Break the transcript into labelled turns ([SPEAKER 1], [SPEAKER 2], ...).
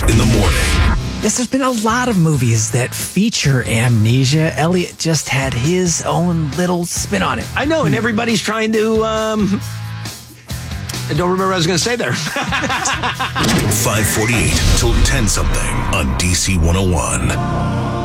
[SPEAKER 1] Elliot in the morning.
[SPEAKER 2] Yes, there's been a lot of movies that feature amnesia. Elliot just had his own little spin on it.
[SPEAKER 3] I know, and everybody's trying to, I don't remember what I was going to say there.
[SPEAKER 1] 548 till 10 something on DC 101.